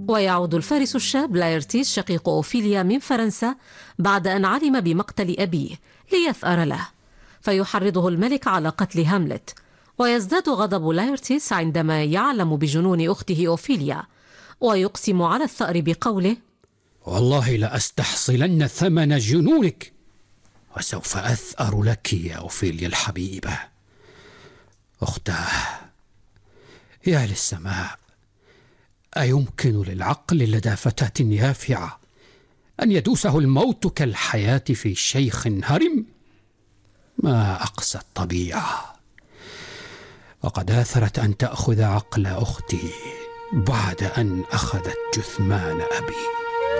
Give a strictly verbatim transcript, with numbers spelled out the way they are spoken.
ويعود الفارس الشاب لايرتيس شقيق أوفيليا من فرنسا بعد أن علم بمقتل أبيه ليثأر له، فيحرضه الملك على قتل هاملت، ويزداد غضب لايرتيس عندما يعلم بجنون أخته أوفيليا، ويقسم على الثأر بقوله: والله لأستحصلن ثمن جنونك، وسوف أثأر لك يا أوفيليا الحبيبة. أختاه، يا للسماء، أيمكن للعقل لدى فتاة يافعة أن يدوسه الموت كالحياة في شيخ هرم؟ ما أقسى الطبيعة، وقد آثرت أن تأخذ عقل أختي بعد أن أخذت جثمان أبي.